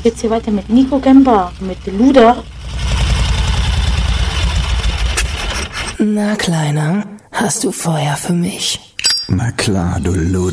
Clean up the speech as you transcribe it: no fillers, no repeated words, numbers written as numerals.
geht's hier weiter mit Nico Gemba, mit Luda. Na, Kleiner, hast du Feuer für mich? Na klar, du Luder.